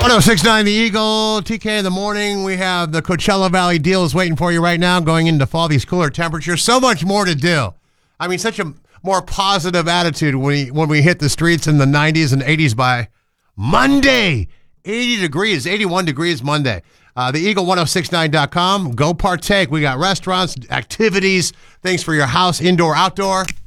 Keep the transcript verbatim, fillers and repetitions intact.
one oh six point nine The Eagle, T K in the morning. We have the Coachella Valley deals waiting for you right now, going into fall, these cooler temperatures. So much more to do. I mean, such a more positive attitude when we, when we hit the streets in the nineties and eighties by Monday. eighty degrees, eighty-one degrees Monday. Uh, the eagle ten sixty-nine dot com. Go partake. We got restaurants, activities, things for your house, indoor, outdoor.